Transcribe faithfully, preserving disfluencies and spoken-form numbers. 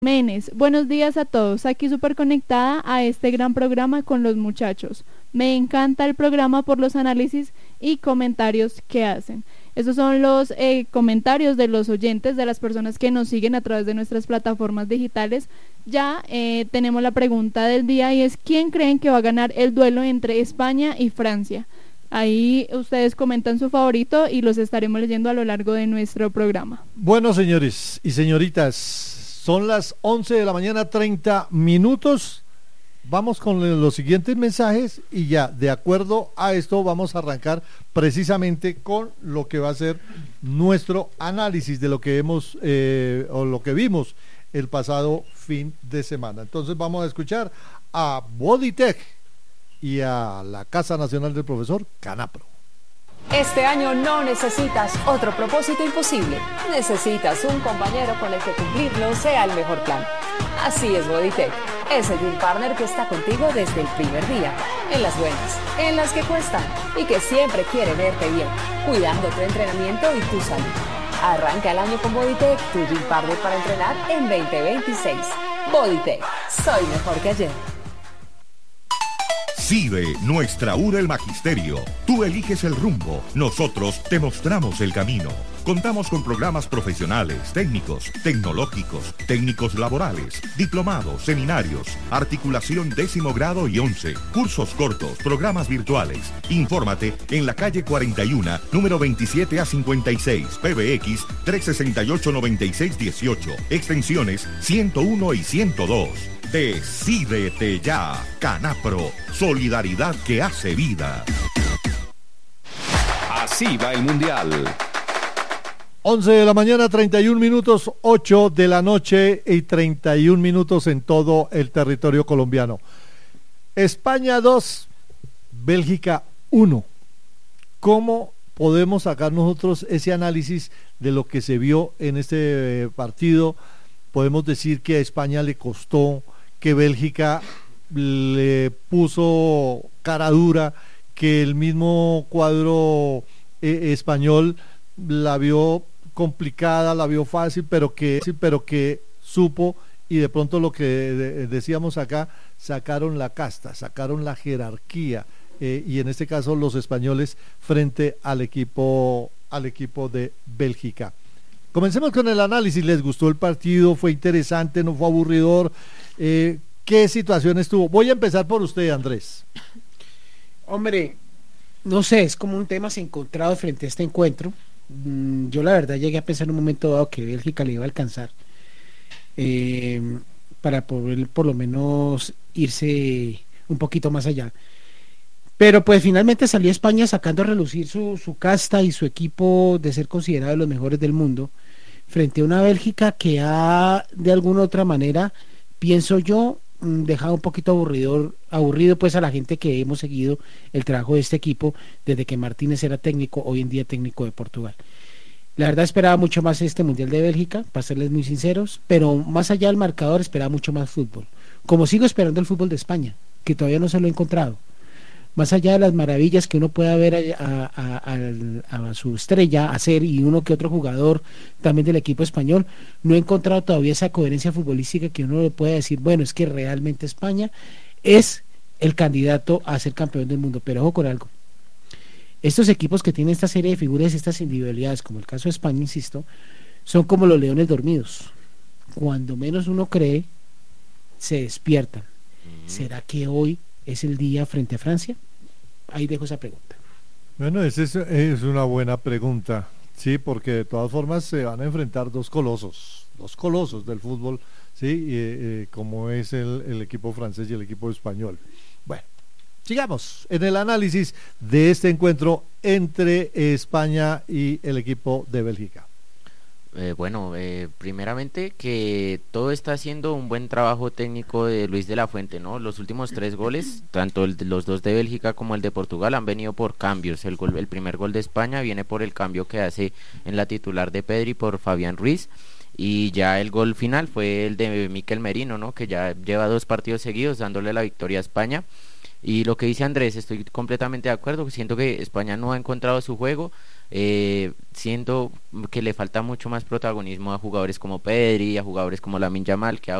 Menes, buenos días a todos, aquí súper conectada a este gran programa con los muchachos. Me encanta el programa por los análisis y comentarios que hacen. Esos son los eh, comentarios de los oyentes, de las personas que nos siguen a través de nuestras plataformas digitales. Ya eh, tenemos la pregunta del día y es: ¿quién creen que va a ganar el duelo entre España y Francia? Ahí ustedes comentan su favorito y los estaremos leyendo a lo largo de nuestro programa. Bueno, señores y señoritas, son las once de la mañana, treinta minutos. Vamos con los siguientes mensajes y ya, de acuerdo a esto, vamos a arrancar precisamente con lo que va a ser nuestro análisis de lo que hemos eh, o lo que vimos el pasado fin de semana. Entonces vamos a escuchar a Bodytech y a la Casa Nacional del Profesor, Canapro. Este año no necesitas otro propósito imposible. Necesitas un compañero con el que cumplirlo sea el mejor plan. Así es Bodytech, ese Gym Partner que está contigo desde el primer día, en las buenas, en las que cuestan y que siempre quiere verte bien, cuidando tu entrenamiento y tu salud. Arranca el año con Bodytech, tu Gym Partner para entrenar en veinte veintiséis. Bodytech, soy mejor que ayer. CIDE, nuestra U del Magisterio. Tú eliges el rumbo, nosotros te mostramos el camino. Contamos con programas profesionales, técnicos, tecnológicos, técnicos laborales, diplomados, seminarios, articulación décimo grado y once, cursos cortos, programas virtuales. Infórmate en la calle cuarenta y uno, número veintisiete a cincuenta y seis, P B X trescientos sesenta y ocho, noventa y seis dieciocho, extensiones ciento uno y ciento dos. Decídete ya, Canapro, solidaridad que hace vida. Así va el Mundial. once de la mañana, treinta y un minutos, ocho de la noche y treinta y un minutos en todo el territorio colombiano. España dos, Bélgica uno. ¿Cómo podemos sacar nosotros ese análisis de lo que se vio en este partido? Podemos decir que a España le costó, que Bélgica le puso cara dura, que el mismo cuadro eh, español la vio complicada, la vio fácil, pero que, pero que supo, y de pronto lo que de, decíamos acá, sacaron la casta, sacaron la jerarquía, eh, y en este caso los españoles frente al equipo, al equipo de Bélgica. Comencemos con el análisis. ¿Les gustó el partido? ¿Fue interesante? ¿No fue aburridor? Eh, ¿Qué situaciones tuvo? Voy a empezar por usted, Andrés. Hombre, no sé, es como un tema encontrado frente a este encuentro. Mm, yo la verdad llegué a pensar en un momento dado que Bélgica le iba a alcanzar eh, para poder por lo menos irse un poquito más allá. Pero pues finalmente salió España sacando a relucir su, su casta y su equipo de ser considerado de los mejores del mundo frente a una Bélgica que ha de alguna otra manera, pienso yo, dejado un poquito aburrido, aburrido pues a la gente que hemos seguido el trabajo de este equipo desde que Martínez era técnico, hoy en día técnico de Portugal. La verdad esperaba mucho más este Mundial de Bélgica, para serles muy sinceros, pero más allá del marcador esperaba mucho más fútbol, como sigo esperando el fútbol de España, que todavía no se lo he encontrado. Más allá de las maravillas que uno pueda ver a, a, a, a su estrella hacer y uno que otro jugador también del equipo español, no he encontrado todavía esa coherencia futbolística que uno le pueda decir, bueno, es que realmente España es el candidato a ser campeón del mundo. Pero ojo con algo, estos equipos que tienen esta serie de figuras, estas individualidades, como el caso de España, insisto, son como los leones dormidos. Cuando menos uno cree, se despiertan. ¿Será que hoy es el día frente a Francia? Ahí dejo esa pregunta. Bueno, esa es, es una buena pregunta, sí, porque de todas formas se van a enfrentar dos colosos, dos colosos del fútbol, sí, y, eh, como es el, el equipo francés y el equipo español. Bueno, sigamos en el análisis de este encuentro entre España y el equipo de Bélgica. Eh, bueno, eh, primeramente que todo está haciendo un buen trabajo técnico de Luis de la Fuente, ¿no? Los últimos tres goles, tanto el de los dos de Bélgica como el de Portugal, han venido por cambios. El gol, el primer gol de España viene por el cambio que hace en la titular de Pedri por Fabián Ruiz, y ya el gol final fue el de Mikel Merino, ¿no? Que ya lleva dos partidos seguidos dándole la victoria a España. Y lo que dice Andrés, estoy completamente de acuerdo, siento que España no ha encontrado su juego. eh, siendo que le falta mucho más protagonismo a jugadores como Pedri, a jugadores como Lamine Yamal, que